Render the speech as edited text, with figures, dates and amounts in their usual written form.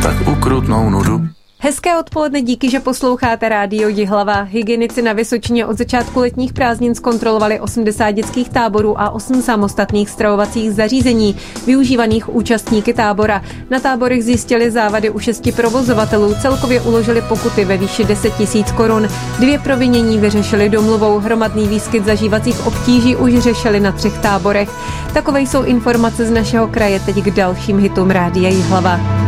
tak ukrutnou nudu. Hezké odpoledne, díky, že posloucháte Rádio Jihlava. Hygienici na Vysočině od začátku letních prázdnin zkontrolovali 80 dětských táborů a 8 samostatných stravovacích zařízení, využívaných účastníky tábora. Na táborech zjistili závady u 6 provozovatelů, celkově uložili pokuty ve výši 10 000 korun. 2 provinění vyřešili domluvou, hromadný výskyt zažívacích obtíží už řešili na 3 táborech. Takové jsou informace z našeho kraje, teď k dalším hitům Rádia Jihlava.